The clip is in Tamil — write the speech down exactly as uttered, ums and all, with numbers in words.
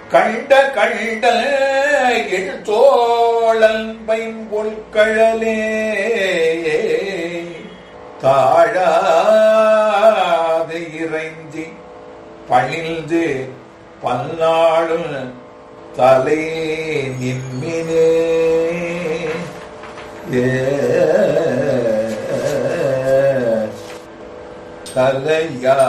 கண்ட கண்ட எழுத்தோழல் பைம்பொற்கழலே தாழாது இறைஞ்சி பழிந்து பல்லாளும் தலை நின்மினே தலையா